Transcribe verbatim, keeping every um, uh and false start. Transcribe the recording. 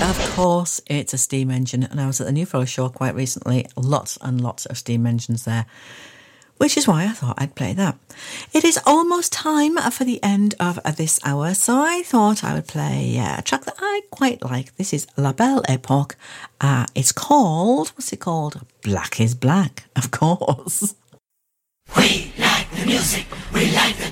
Of course, it's a steam engine, and I was at the New Forest Show quite recently. Lots and lots of steam engines there, which is why I thought I'd play that. It is almost time for the end of this hour, so I thought I would play a track that I quite like. This is La Belle Époque. Uh, it's called, what's it called? Black is Black, of course. We like the music, we like the